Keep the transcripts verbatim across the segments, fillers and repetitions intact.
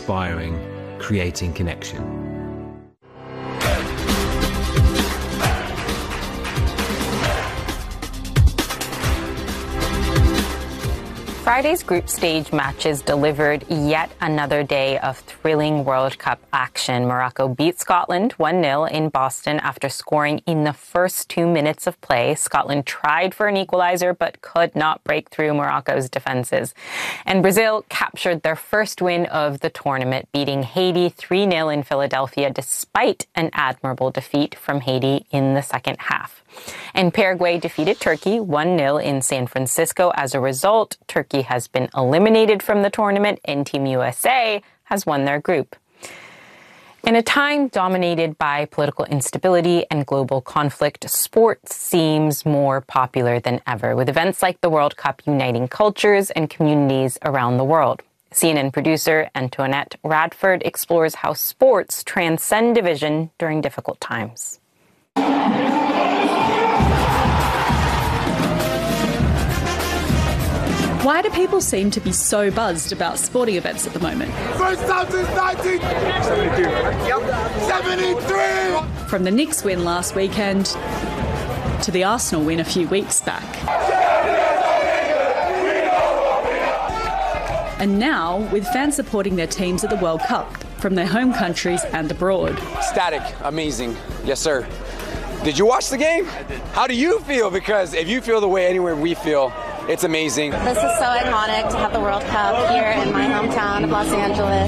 inspiring, creating connection. Friday's group stage matches delivered yet another day of thrilling World Cup action. Morocco beat Scotland one nil in Boston after scoring in the first two minutes of play. Scotland tried for an equalizer but could not break through Morocco's defenses. And Brazil captured their first win of the tournament, beating Haiti three nil in Philadelphia despite an admirable defeat from Haiti in the second half. And Paraguay defeated Turkey one nil in San Francisco. As a result, Turkey has been eliminated from the tournament and Team U S A has won their group. In a time dominated by political instability and global conflict, sports seems more popular than ever, with events like the World Cup uniting cultures and communities around the world. C N N producer Antoinette Radford explores how sports transcend division during difficult times. Why do people seem to be so buzzed about sporting events at the moment? First time since nineteen seventy-two. seventy-three! From the Knicks win last weekend to the Arsenal win a few weeks back. And now, with fans supporting their teams at the World Cup from their home countries and abroad. Static, amazing. Yes, sir. Did you watch the game? I did. How do you feel? Because if you feel the way anywhere we feel, it's amazing. This is so iconic to have the World Cup here in my hometown of Los Angeles.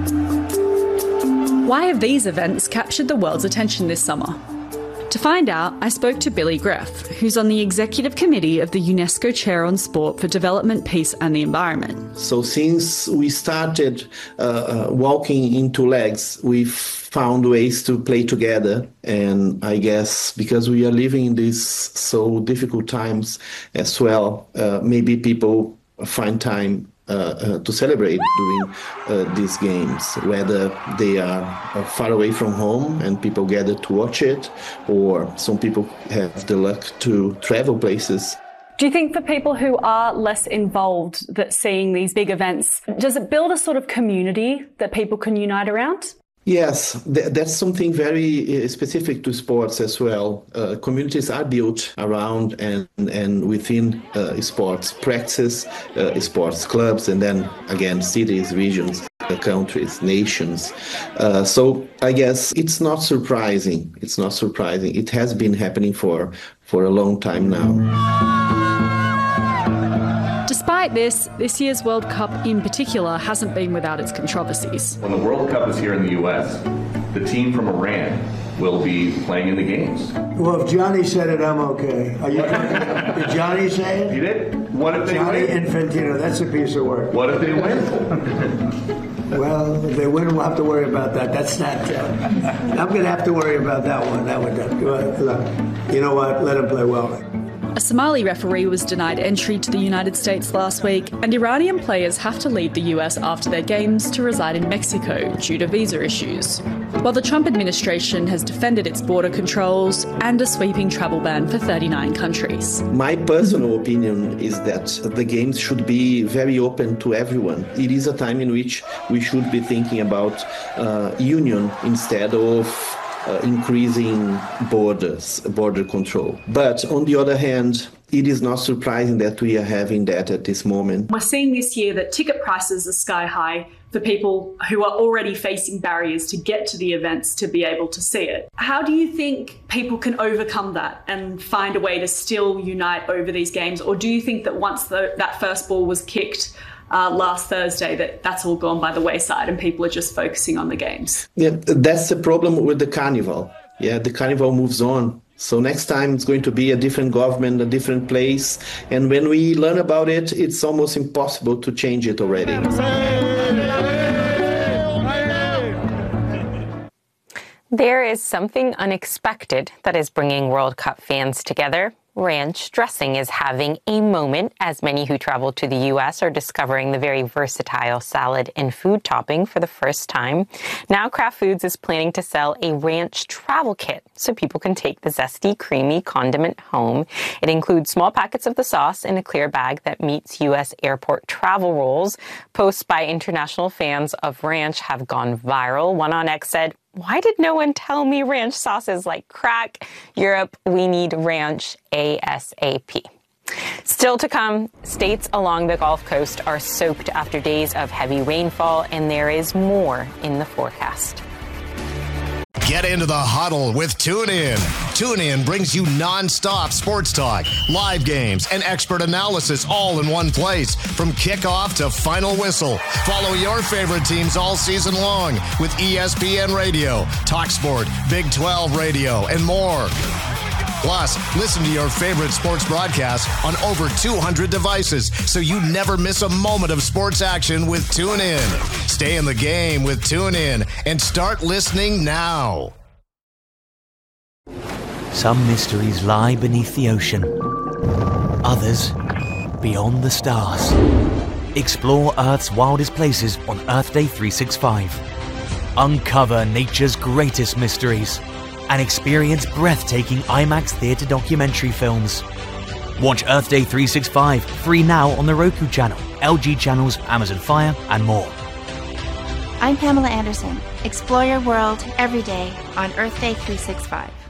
Why have these events captured the world's attention this summer? To find out, I spoke to Billy Greff, who's on the executive committee of the UNESCO Chair on Sport for Development, Peace and the Environment. So since we started uh, walking into legs, we've found ways to play together. And I guess because we are living in these so difficult times as well, uh, maybe people find time Uh, uh, to celebrate during uh, these games, whether they are uh, far away from home and people gather to watch it, or some people have the luck to travel places. Do you think for people who are less involved, that seeing these big events, does it build a sort of community that people can unite around? Yes, th- that's something very uh, specific to sports as well. Uh, communities are built around and, and within uh, sports practices, uh, sports clubs, and then again, cities, regions, uh, countries, nations. Uh, so I guess it's not surprising. It's not surprising. It has been happening for, for a long time now. Despite this, this year's World Cup in particular hasn't been without its controversies. When the World Cup is here in the U S, the team from Iran will be playing in the games. Well, if Johnny said it, I'm okay. Are you Did Johnny say it? He did? What if they Johnny win? Infantino, that's a piece of work. What if they win? Well, if they win, we'll have to worry about that. That's not... Uh, I'm going to have to worry about that one. That one. Look, you know what? Let him play well. A Somali referee was denied entry to the United States last week, and Iranian players have to leave the U S after their games to reside in Mexico due to visa issues. While the Trump administration has defended its border controls and a sweeping travel ban for thirty-nine countries. My personal opinion is that the games should be very open to everyone. It is a time in which we should be thinking about uh, union instead of Uh, increasing borders, border control. But on the other hand, it is not surprising that we are having that at this moment. We're seeing this year that ticket prices are sky high for people who are already facing barriers to get to the events to be able to see it. How do you think people can overcome that and find a way to still unite over these games? Or do you think that once the, that first ball was kicked Uh, last Thursday, that that's all gone by the wayside and people are just focusing on the games? Yeah, that's the problem with the carnival. Yeah, the carnival moves on. So next time it's going to be a different government, a different place. And when we learn about it, it's almost impossible to change it already. There is something unexpected that is bringing World Cup fans together. ranch dressing is having a moment as many who travel to the U S are discovering the very versatile salad and food topping for the first time. Now Kraft Foods is planning to sell a ranch travel kit so people can take the zesty, creamy condiment home. It includes small packets of the sauce in a clear bag that meets U S airport travel rules. Posts by international fans of ranch have gone viral. One on X said, "Why did no one tell me ranch sauce is like crack? Europe, we need ranch ASAP." Still to come, states along the Gulf Coast are soaked after days of heavy rainfall, and there is more in the forecast. Get into the huddle with TuneIn. TuneIn brings you non-stop sports talk, live games, and expert analysis all in one place. From kickoff to final whistle. Follow your favorite teams all season long with E S P N Radio, TalkSport, Big twelve Radio, and more. Plus, listen to your favorite sports broadcasts on over two hundred devices so you never miss a moment of sports action with TuneIn. Stay in the game with TuneIn and start listening now. Some mysteries lie beneath the ocean. Others beyond the stars. Explore Earth's wildest places on Earth Day three sixty-five. Uncover nature's greatest mysteries and experience breathtaking IMAX theater documentary films. Watch Earth Day three sixty-five free now on the Roku channel, L G channels, Amazon Fire, and more. I'm Pamela Anderson. Explore your world every day on Earth Day three sixty-five.